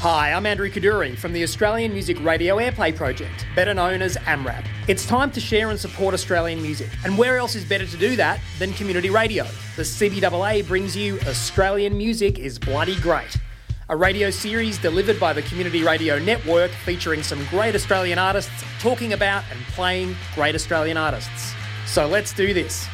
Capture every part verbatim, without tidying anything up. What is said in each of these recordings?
Hi, I'm Andrew Kaduri from the Australian Music Radio Airplay Project, better known as AMRAP. It's time to share and support Australian music, and where else is better to do that than community radio? The C B A A brings you Australian Music is Bloody Great, a radio series delivered by the Community Radio Network featuring some great Australian artists talking about and playing great Australian artists. So let's do this.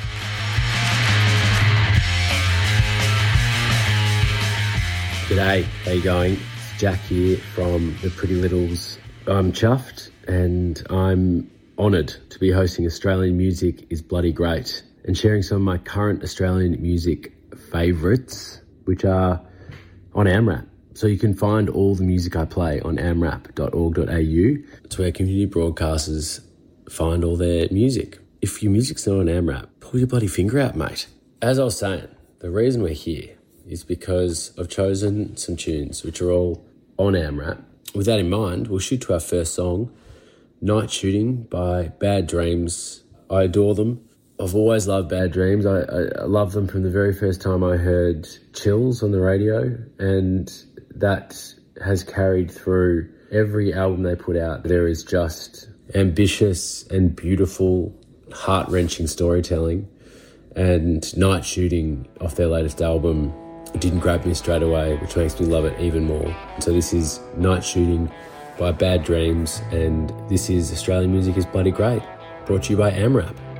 G'day, how you going? Jack here from the Pretty Littles. I'm chuffed and I'm honoured to be hosting Australian Music is Bloody Great and sharing some of my current Australian music favourites, which are on AMRAP. So you can find all the music I play on amrap dot org dot a u. It's where community broadcasters find all their music. If your music's not on AMRAP, pull your bloody finger out, mate. As I was saying, the reason we're here is because I've chosen some tunes which are all on AMRAP. With that in mind, we'll shoot to our first song, Night Shooting by Bad Dreams. I adore them. I've always loved Bad Dreams. I, I, I love them from the very first time I heard Chills on the radio, and that has carried through every album they put out. There is just ambitious and beautiful, heart-wrenching storytelling, and Night Shooting off their latest album didn't grab me straight away, which makes me love it even more. So this is Night Shooting by Bad Dreams, and this is Australian Music is Bloody Great, brought to you by AMRAP.